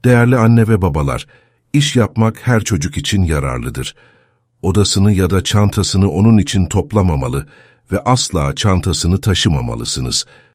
Değerli anne ve babalar, iş yapmak her çocuk için yararlıdır. Odasını ya da çantasını onun için toplamamalı ve asla çantasını taşımamalısınız.